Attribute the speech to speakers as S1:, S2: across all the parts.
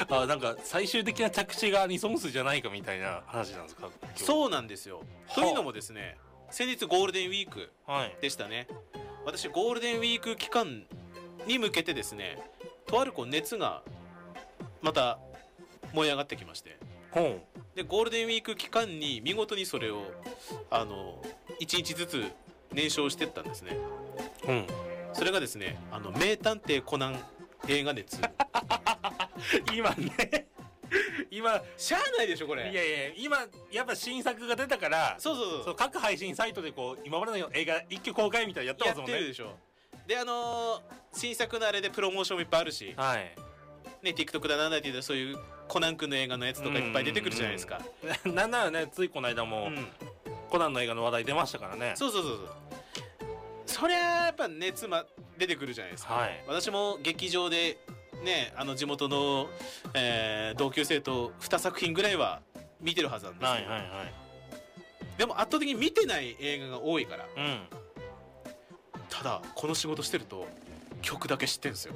S1: なんか最終的な着地がアニソンスじゃないかみたいな話なんですか。
S2: そうなんですよ。というのもですね、先日ゴールデンウィーク
S1: はい
S2: でしたね。私ゴールデンウィーク期間に向けてですね、とある熱がまた燃え上がってきまして、
S1: ほ
S2: でゴールデンウィーク期間に見事にそれを1日ずつ燃焼していったんですね。
S1: う、うん、
S2: それがですね、名探偵コナン映画熱
S1: 今ね今
S2: しゃあないでしょこれ。
S1: いやいや今やっぱ新作が出たから、
S2: そうそうそう、
S1: 各配信サイトでこう今までの映画一挙公開みたいなやってま
S2: や
S1: すもんね。
S2: ってるでしょ。で新作のあれでプロモーションもいっぱいあるし、
S1: はい
S2: ね、TikTok だなんだって言うとそういうコナン君の映画のやつとかいっぱい出てくるじゃないですか。
S1: なんならね、ついこの間も、コナンの映画の話題出ましたからね。
S2: そうそうそうそう。そりゃやっぱ熱出てくるじゃないですか、
S1: はい、
S2: 私も劇場でね、地元の、同級生と2作品ぐらいは見てるはずなんですよ、
S1: はいはいはい、
S2: でも圧倒的に見てない映画が多いから、
S1: うん、
S2: ただこの仕事してると曲だけ知ってんですよ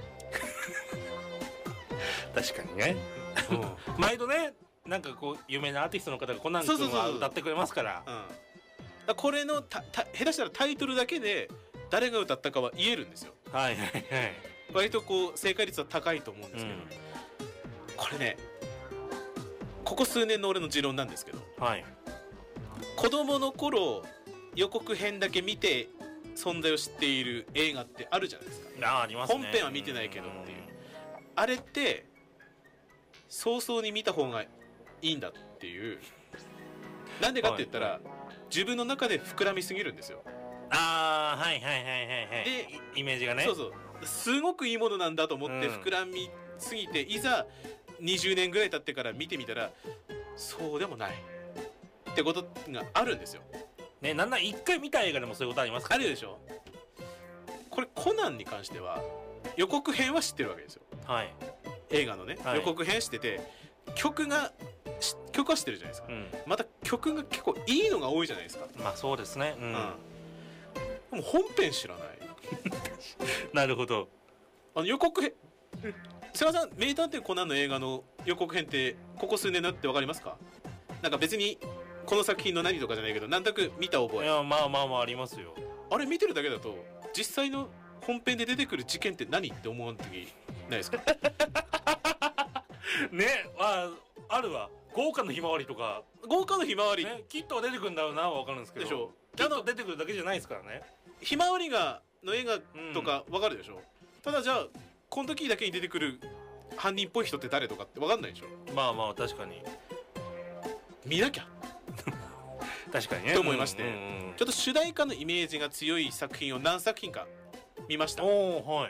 S1: 確かにね、毎度ね、なんかこう有名なアーティストの方がコナン君は歌ってくれますから、
S2: だこれの下手したらタイトルだけで誰が歌ったかは言えるんですよ。
S1: はいはいはい、
S2: 割とこう正解率は高いと思うんですけど、これね、ここ数年の俺の持論なんですけど、
S1: はい、
S2: 子供の頃予告編だけ見て存在を知っている映画ってあるじゃないですか。
S1: ありますね。
S2: 本編は見てないけどっていう、あれって早々に見た方がいいんだっていう。なんでかって言ったら、自分の中で膨らみすぎるんですよ。
S1: ああ、はいはいはいはいはい。でイメージがね、
S2: そうそう、すごくいいものなんだと思って膨らみすぎて、いざ20年ぐらい経ってから見てみたらそうでもないってことがあるんですよ
S1: ね。なんなら1回見た映画でもそういうことありますか
S2: ら、ね、あるでしょ。これコナンに関しては予告編は知ってるわけですよ、はい、映画のね、はい、予告編知ってて曲は知ってるじゃないですか、また曲が結構いいのが多いじゃないですか。
S1: まあそうですね、
S2: でも本編知らない
S1: なるほど。
S2: 予告編、瀬川さん、名探偵コナンの映画の予告編ってここ数年だって分かりますか？なんか別にこの作品の何とかじゃないけど、なんとなく見た覚え。
S1: いや、まあまあまあありますよ。
S2: あれ見てるだけだと実際の本編で出てくる事件って何って思う時ないですか？
S1: ね、あるわ。豪華のひまわりとか。
S2: 豪華のひまわり、
S1: ね、きっとは出てくるんだろうなは分かるんですけど、でしょ、きっと出てくるだけじゃないですからね。
S2: ひまわりの映画とか分かるでしょ、ただじゃあこの時だけに出てくる犯人っぽい人って誰とかって分かんないでしょ。
S1: まあまあ確かに
S2: 見なきゃ
S1: 確かにね
S2: と思いまして、ちょっと主題歌のイメージが強い作品を何作品か見ました。はい、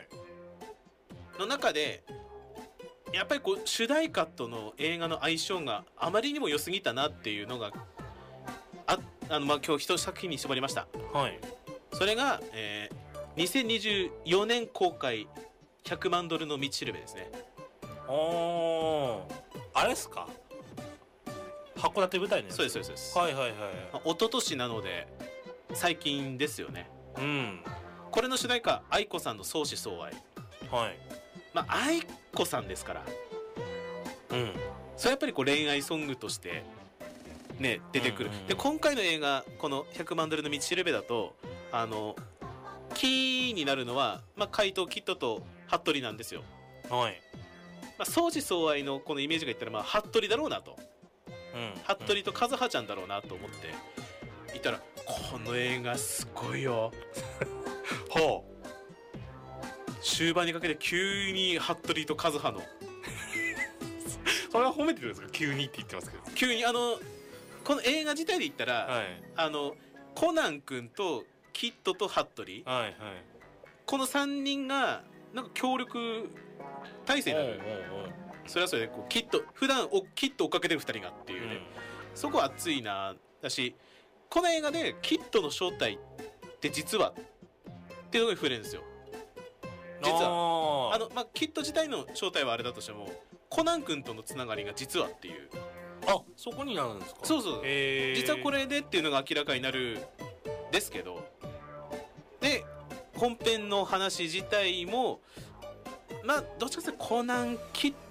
S2: の中でやっぱりこう主題歌との映画の相性があまりにも良すぎたなっていうのが今日一作品に絞りました。はい、それが、2024年公開100万ドルの道しるべですね。
S1: あれっすか、函館舞台ね。
S2: そうですそうです。
S1: はいはいはい。
S2: 一昨年なので最近ですよね。これの主題歌、愛子さんの相思相愛。はい、愛子さんですから、それやっぱりこう恋愛ソングとしてね出てくる。で今回の映画この100万ドルの道しるべだとキーになるのは、怪盗キッドと服部なんですよ。はい、相思相愛のこのイメージがいったら服部だろうなと、服部と和葉ちゃんだろうなと思っていたら、この映画すごいよほう、終盤にかけて急に服部と和葉の
S1: それは褒めてるんですか？急にって言ってますけど、
S2: 急にこの映画自体で言ったら、はい、コナン君とキッドと服部、はいはい、この3人がなんか協力体制になる。それはそれでこう普段キッド追っかけてる2人がっていうね、そこは熱いな。だしこの映画でキッドの正体って実はっていうのが触れるんですよ。実はキッド自体の正体はあれだとしても、コナン君とのつながりが実はっていう。
S1: そこになるんですか？
S2: そうそう、実はこれでっていうのが明らかになるですけど、で本編の話自体もどっちかというとコナンキッ